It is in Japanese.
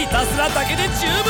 いたずらだけで十分